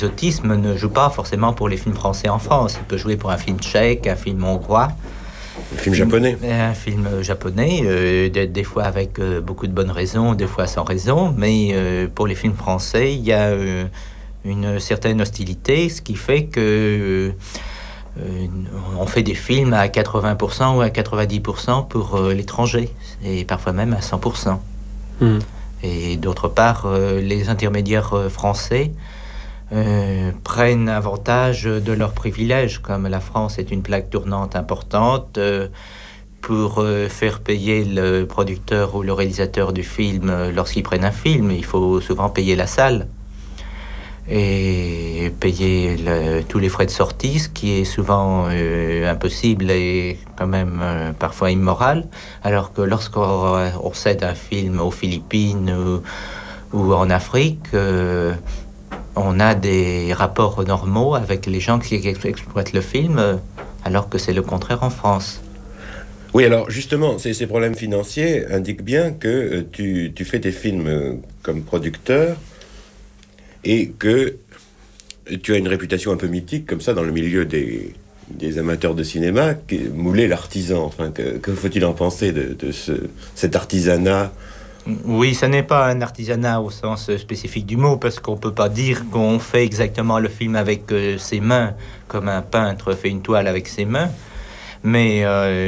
l'exotisme ne joue pas forcément pour les films français en France. Il peut jouer pour un film tchèque, un film hongrois. Un film japonais. Un film japonais, des fois avec beaucoup de bonnes raisons, des fois sans raison. Mais pour les films français, il y a une certaine hostilité, ce qui fait que on fait des films à 80% ou à 90% pour l'étranger, et parfois même à 100%. Et d'autre part, les intermédiaires français prennent avantage de leurs privilèges, comme la France est une plaque tournante importante, pour faire payer le producteur ou le réalisateur du film lorsqu'ils prennent un film. Il faut souvent payer la salle et payer tous les frais de sortie, ce qui est souvent impossible et quand même parfois immoral, alors que lorsqu'on cède un film aux Philippines ou en Afrique, on a des rapports normaux avec les gens qui exploitent le film, alors que c'est le contraire en France. Oui, alors justement, ces problèmes financiers indiquent bien que tu fais des films comme producteur et que tu as une réputation un peu mythique comme ça dans le milieu des amateurs de cinéma, Moulet l'artisan. Enfin, que faut-il en penser de cet artisanat? Oui, ça n'est pas un artisanat au sens spécifique du mot, parce qu'on ne peut pas dire qu'on fait exactement le film avec ses mains, comme un peintre fait une toile avec ses mains. Mais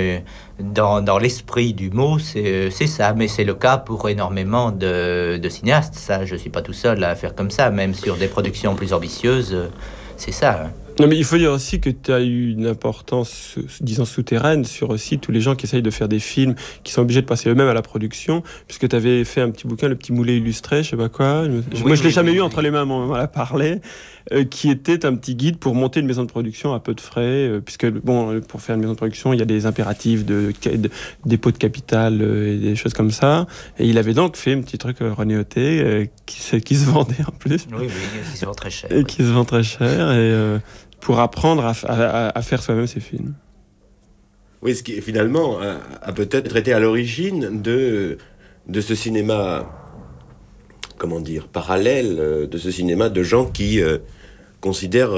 dans l'esprit du mot, c'est ça. Mais c'est le cas pour énormément de cinéastes. Ça, je ne suis pas tout seul à faire comme ça. Même sur des productions plus ambitieuses, c'est ça. Non, mais il faut dire aussi que tu as eu une importance, disons, souterraine sur aussi tous les gens qui essayent de faire des films, qui sont obligés de passer eux-mêmes à la production, puisque tu avais fait un petit bouquin, Le Petit Moulet illustré, je sais pas quoi. Moi, je l'ai jamais eu entre les mains, on m'en a parlé, qui était un petit guide pour monter une maison de production à peu de frais, puisque, bon, pour faire une maison de production, il y a des impératifs de dépôt de capital et des choses comme ça. Et il avait donc fait un petit truc René Hauté, qui se vendait en plus. Oui, qui se vend très cher. Et qui se vend très cher, et pour apprendre à faire soi-même ses films. Oui, ce qui finalement a peut-être été à l'origine de ce cinéma, comment dire, parallèle, de ce cinéma de gens qui considèrent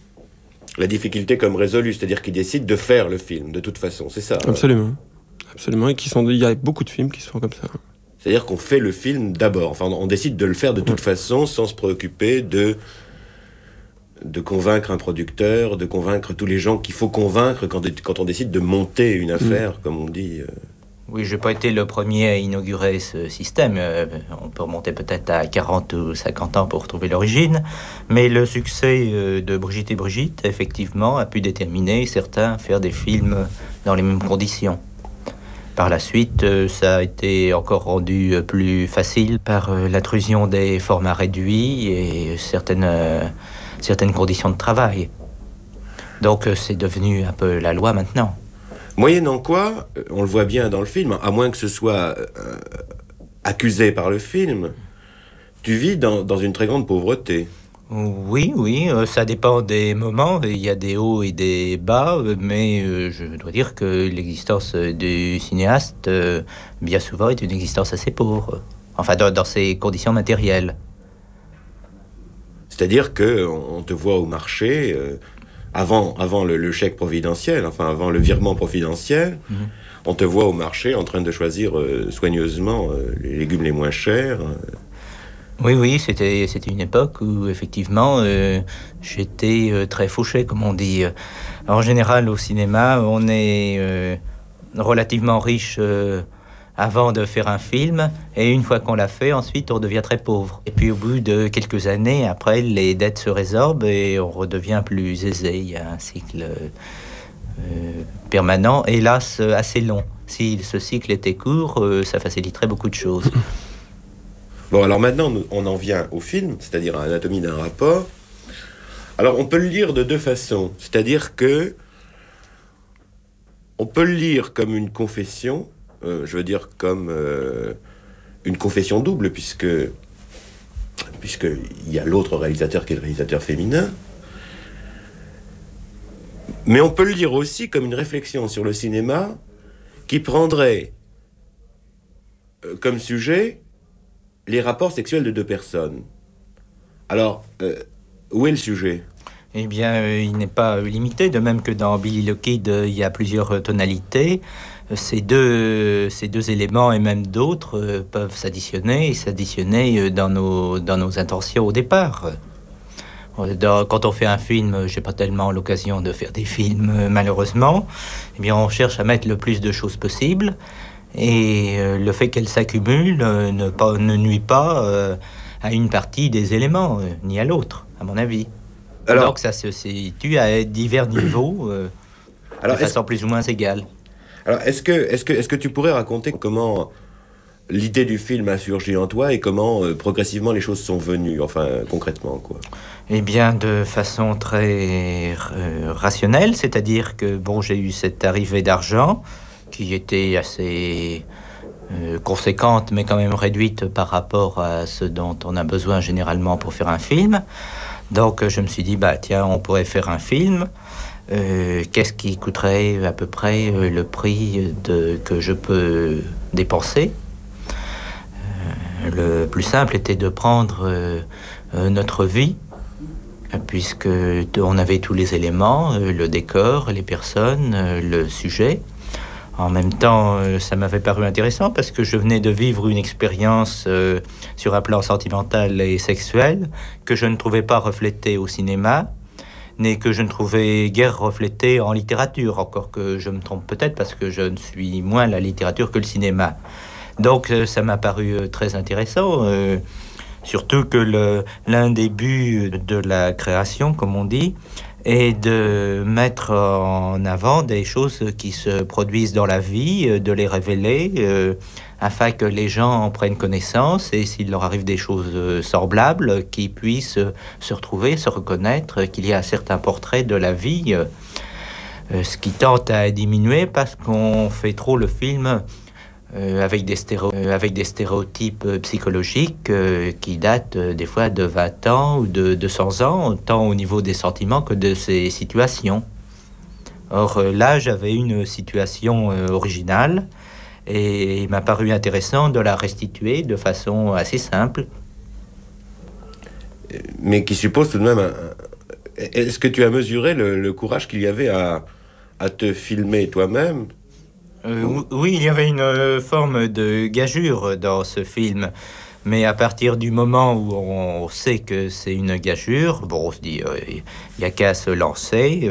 la difficulté comme résolue, c'est-à-dire qui décident de faire le film, de toute façon, c'est ça? Absolument. Absolument, et il y a beaucoup de films qui se font comme ça. C'est-à-dire qu'on fait le film d'abord, enfin on décide de le faire de toute façon, sans se préoccuper de convaincre un producteur, de convaincre tous les gens qu'il faut convaincre quand on décide de monter une affaire, comme on dit. Oui, je n'ai pas été le premier à inaugurer ce système. On peut remonter peut-être à 40 ou 50 ans pour retrouver l'origine. Mais le succès de Brigitte et Brigitte, effectivement, a pu déterminer certains à faire des films dans les mêmes conditions. Par la suite, ça a été encore rendu plus facile par l'intrusion des formats réduits et certaines conditions de travail. Donc c'est devenu un peu la loi maintenant. Moyennant quoi, on le voit bien dans le film, à moins que ce soit accusé par le film, tu vis dans une très grande pauvreté. Oui, ça dépend des moments. Il y a des hauts et des bas, mais je dois dire que l'existence du cinéaste, bien souvent, est une existence assez pauvre. Enfin, dans ses conditions matérielles. C'est-à-dire qu'on te voit au marché, avant le chèque providentiel, enfin avant le virement providentiel, on te voit au marché en train de choisir soigneusement les légumes les moins chers. Oui, c'était une époque où, effectivement, j'étais très fauché, comme on dit. En général, au cinéma, on est relativement riche avant de faire un film, et une fois qu'on l'a fait, ensuite, on devient très pauvre. Et puis, au bout de quelques années, après, les dettes se résorbent et on redevient plus aisé. Il y a un cycle permanent, hélas, assez long. Si ce cycle était court, ça faciliterait beaucoup de choses. Bon, alors maintenant, on en vient au film, c'est-à-dire à Anatomie d'un rapport. Alors, on peut le lire de deux façons. C'est-à-dire que on peut le lire comme une confession, je veux dire comme une confession double, puisqu'il y a l'autre réalisateur qui est le réalisateur féminin. Mais on peut le lire aussi comme une réflexion sur le cinéma qui prendrait comme sujet les rapports sexuels de deux personnes. Alors, Où est le sujet? Eh bien, il n'est pas limité, de même que dans Billy the Kid, il y a plusieurs tonalités. Ces deux éléments et même d'autres peuvent s'additionner et s'additionner dans nos intentions au départ. Quand on fait un film, j'ai pas tellement l'occasion de faire des films, malheureusement. Eh bien, on cherche à mettre le plus de choses possible. Et le fait qu'elles s'accumulent ne nuit pas à une partie des éléments, ni à l'autre, à mon avis. Alors, Donc ça se situe à divers niveaux, de façon plus ou moins égale. alors est-ce que tu pourrais raconter comment l'idée du film a surgi en toi et comment progressivement les choses sont venues, enfin concrètement, quoi? Eh bien, de façon très rationnelle, c'est-à-dire que bon, j'ai eu cette arrivée d'argent qui était assez conséquente, mais quand même réduite par rapport à ce dont on a besoin généralement pour faire un film. Donc, je me suis dit, bah tiens, on pourrait faire un film. Qu'est-ce qui coûterait à peu près le prix que je peux dépenser? Le plus simple était de prendre notre vie, puisque on avait tous les éléments, le décor, les personnes, le sujet. En même temps, ça m'avait paru intéressant parce que je venais de vivre une expérience sur un plan sentimental et sexuel que je ne trouvais pas reflétée au cinéma, ni que je ne trouvais guère reflétée en littérature, encore que je me trompe peut-être parce que je ne suis moins la littérature que le cinéma. Donc ça m'a paru très intéressant, surtout que l'un des buts de la création, comme on dit, et de mettre en avant des choses qui se produisent dans la vie, de les révéler, afin que les gens en prennent connaissance et s'il leur arrive des choses semblables, qu'ils puissent se retrouver, se reconnaître, qu'il y a un certain portrait de la vie, ce qui tente à diminuer parce qu'on fait trop le film avec des stéréotypes psychologiques qui datent des fois de 20 ans ou de 200 ans, tant au niveau des sentiments que de ces situations. Or là, j'avais une situation originale et il m'a paru intéressant de la restituer de façon assez simple. Mais qui suppose tout de même est-ce que tu as mesuré le courage qu'il y avait à te filmer toi-même? Oui, il y avait une forme de gageure dans ce film. Mais à partir du moment où on sait que c'est une gageure, bon, on se dit, il n'y a qu'à se lancer.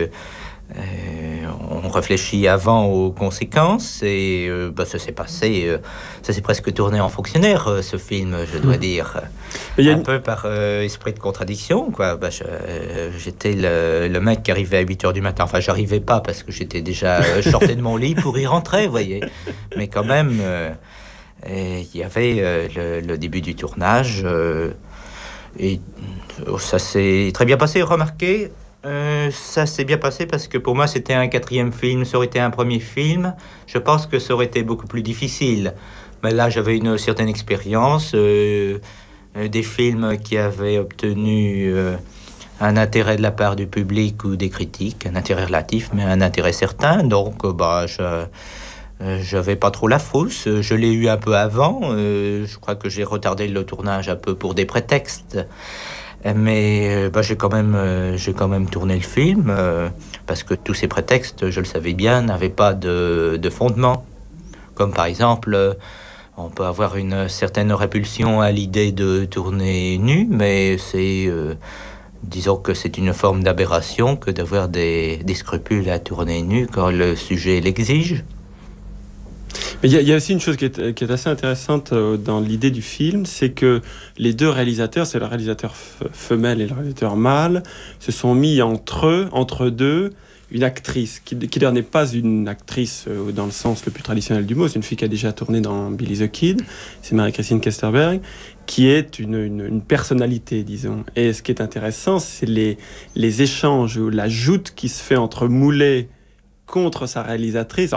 On réfléchit avant aux conséquences et ça s'est passé, ça s'est presque tourné en fonctionnaire, ce film, je dois dire. Un peu par esprit de contradiction, quoi. J'étais le mec qui arrivait à 8h du matin. Enfin, j'arrivais pas parce que j'étais déjà sorti de mon lit pour y rentrer, vous voyez. Mais quand même, il y avait le début du tournage et ça s'est très bien passé, remarquez. Ça s'est bien passé parce que pour moi c'était un 4e film, ça aurait été un premier film, je pense que ça aurait été beaucoup plus difficile. Mais là j'avais une certaine expérience, des films qui avaient obtenu un intérêt de la part du public ou des critiques, un intérêt relatif mais un intérêt certain, donc j'avais pas trop la frousse, je l'ai eu un peu avant, je crois que j'ai retardé le tournage un peu pour des prétextes. Mais j'ai quand même tourné le film parce que tous ces prétextes, je le savais bien, n'avaient pas de fondement. Comme par exemple, on peut avoir une certaine répulsion à l'idée de tourner nu, mais disons que c'est une forme d'aberration que d'avoir des scrupules à tourner nu quand le sujet l'exige. Mais il y a aussi une chose qui est assez intéressante dans l'idée du film, c'est que les deux réalisateurs, c'est le réalisateur femelle et le réalisateur mâle, se sont mis entre deux, une actrice qui d'ailleurs n'est pas une actrice dans le sens le plus traditionnel du mot, c'est une fille qui a déjà tourné dans Billy the Kid, c'est Marie-Christine Kesterberg, qui est une personnalité, disons. Et ce qui est intéressant, c'est les échanges, ou la joute qui se fait entre Moulet contre sa réalisatrice,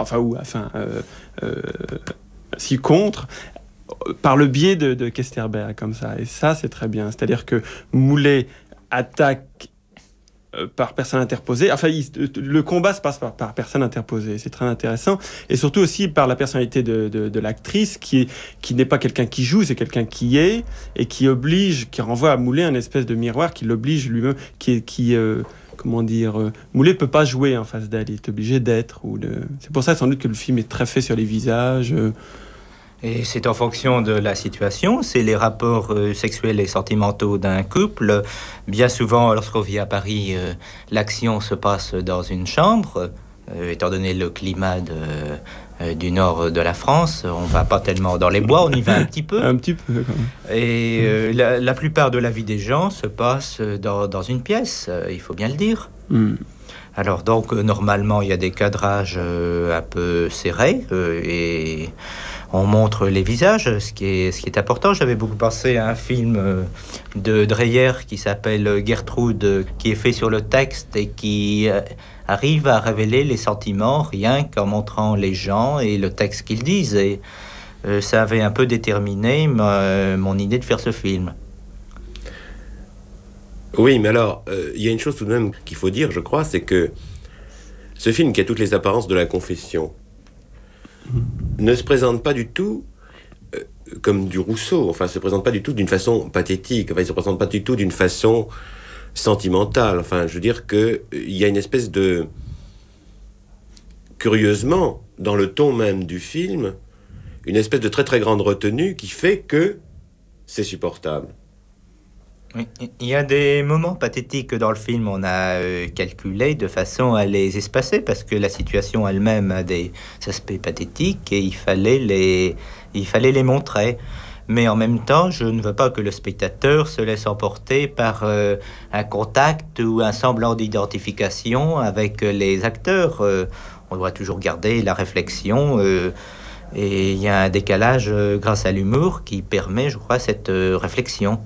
si contre, par le biais de Kesterberg, comme ça. Et ça, c'est très bien. C'est-à-dire que Moulet attaque par personne interposée. Enfin, le combat se passe par personne interposée. C'est très intéressant. Et surtout aussi par la personnalité de l'actrice qui n'est pas quelqu'un qui joue, c'est quelqu'un qui est et qui renvoie à Moulet un espèce de miroir qui l'oblige lui-même, comment dire, Moulet ne peut pas jouer en face d'elle, il est obligé d'être. C'est pour ça sans doute que le film est très fait sur les visages. Et c'est en fonction de la situation, c'est les rapports sexuels et sentimentaux d'un couple. Bien souvent, lorsqu'on vit à Paris, l'action se passe dans une chambre. Étant donné le climat du nord de la France, on va pas tellement dans les bois, on y va un petit peu. Un petit peu, quand même. Et la plupart de la vie des gens se passe dans une pièce, il faut bien le dire. Alors donc, normalement, il y a des cadrages un peu serrés et on montre les visages, ce qui est important. J'avais beaucoup pensé à un film de Dreyer qui s'appelle Gertrude, qui est fait sur le texte et qui arrive à révéler les sentiments rien qu'en montrant les gens et le texte qu'ils disent. Et ça avait un peu déterminé mon idée de faire ce film. Oui, mais alors, il y a une chose tout de même qu'il faut dire, je crois, c'est que ce film qui a toutes les apparences de la confession ne se présente pas du tout comme du Rousseau, enfin, se présente pas du tout d'une façon pathétique, enfin, il se présente pas du tout d'une façon sentimentale, enfin, je veux dire qu'il y a une espèce de... Curieusement, dans le ton même du film, une espèce de très très grande retenue qui fait que c'est supportable. Oui, il y a des moments pathétiques dans le film, on a calculé de façon à les espacer parce que la situation elle-même a des aspects pathétiques et il fallait les montrer. Mais en même temps, je ne veux pas que le spectateur se laisse emporter par un contact ou un semblant d'identification avec les acteurs. On doit toujours garder la réflexion et il y a un décalage grâce à l'humour qui permet, je crois, cette réflexion.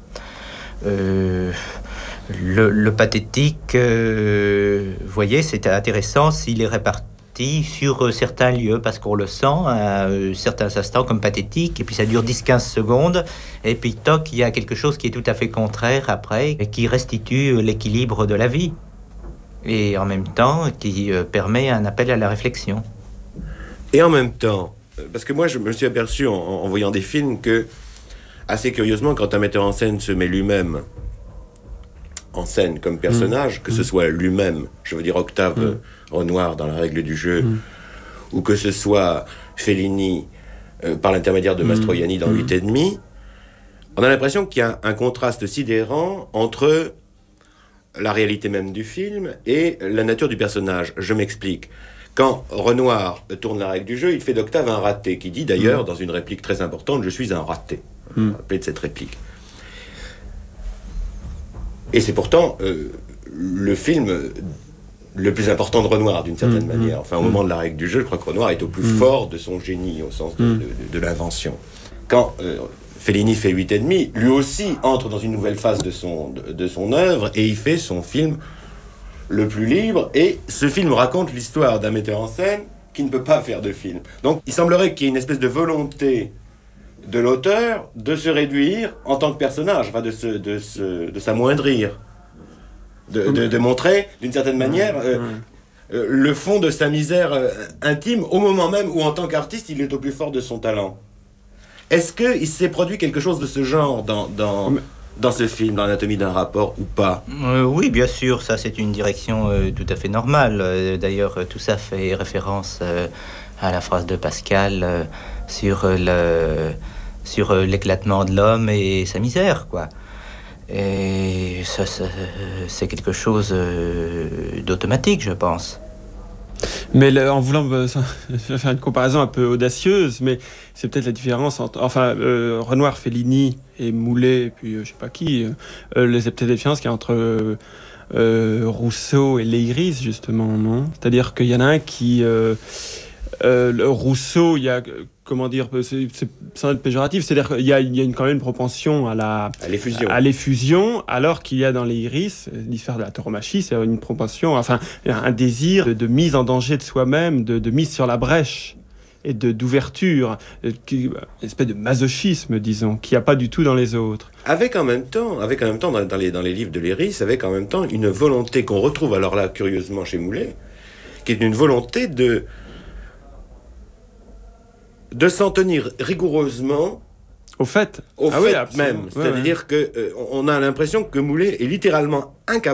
Le pathétique, vous voyez, c'est intéressant s'il est réparti sur certains lieux, parce qu'on le sent à certains instants comme pathétique, et puis ça dure 10-15 secondes, et puis toc, il y a quelque chose qui est tout à fait contraire après, et qui restitue l'équilibre de la vie, et en même temps qui permet un appel à la réflexion. Et en même temps, parce que moi je me suis aperçu en voyant des films que, assez curieusement, quand un metteur en scène se met lui-même en scène comme personnage, que ce soit lui-même, je veux dire Octave Renoir dans La règle du jeu, ou que ce soit Fellini par l'intermédiaire de Mastroianni dans 8 et demi, on a l'impression qu'il y a un contraste sidérant entre la réalité même du film et la nature du personnage. Je m'explique. Quand Renoir tourne La règle du jeu, il fait d'Octave un raté, qui dit d'ailleurs, dans une réplique très importante, « Je suis un raté ». Rappelez de cette réplique. Et c'est pourtant le film le plus important de Renoir, d'une certaine manière. Enfin, au moment de La règle du jeu, je crois que Renoir est au plus fort de son génie, au sens de l'invention. Quand Fellini fait 8 et demi, lui aussi entre dans une nouvelle phase de son œuvre, et il fait son film le plus libre, et ce film raconte l'histoire d'un metteur en scène qui ne peut pas faire de film. Donc, il semblerait qu'il y ait une espèce de volonté de l'auteur de se réduire en tant que personnage, enfin de s'amoindrir, de montrer d'une certaine manière le fond de sa misère intime au moment même où en tant qu'artiste il est au plus fort de son talent. Est-ce qu'il s'est produit quelque chose de ce genre dans ce film, dans l'anatomie d'un rapport ou pas? Oui, bien sûr, ça c'est une direction tout à fait normale. D'ailleurs, tout ça fait référence à la phrase de Pascal sur l'éclatement de l'homme et sa misère, quoi. Et ça c'est quelque chose d'automatique, je pense. Mais en voulant faire une comparaison un peu audacieuse, mais c'est peut-être la différence entre... Enfin, Renoir, Fellini et Moulet, et puis je sais pas qui, c'est peut-être la différence qu'il y a entre Rousseau et Leiris, justement, non? C'est-à-dire qu'il y en a un qui... Rousseau, il y a... Comment dire, c'est sans être péjoratif, c'est-à-dire qu'il y a quand même une propension à l'effusion, alors qu'il y a dans les Iris, l'histoire de la tauromachie, c'est une propension, enfin, un désir de mise en danger de soi-même, de mise sur la brèche. d'ouverture, une espèce de masochisme, disons, qu'il n'y a pas du tout dans les autres. Avec en même temps dans les livres de Léris, avec en même temps une volonté qu'on retrouve alors là curieusement chez Moulet, qui est une volonté de s'en tenir rigoureusement au fait même. Oui, C'est-à-dire que on a l'impression que Moulet est littéralement incapable